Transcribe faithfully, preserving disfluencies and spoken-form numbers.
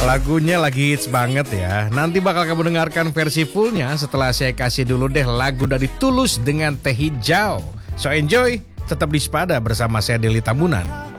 Lagunya lagi hits banget ya. Nanti bakal kamu dengarkan versi fullnya setelah saya kasih dulu deh lagu dari Tulus dengan Teh Hijau. So enjoy, tetap di Sepada bersama saya Deli Tambunan.